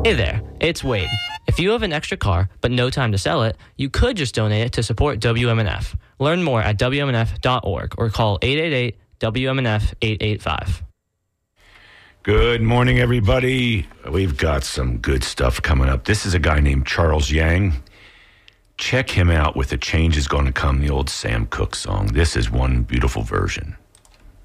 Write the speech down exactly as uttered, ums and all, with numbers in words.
Hey there, it's Wade. If you have an extra car but no time to sell it, you could just donate it to support W M N F. Learn more at W M N F dot org or call eight eight eight W M N F eight eight five. Good morning, everybody. We've got some good stuff coming up. This is a guy named Charles Yang. Check him out with The Change Is Gonna Come, the old Sam Cooke song. This is one beautiful version.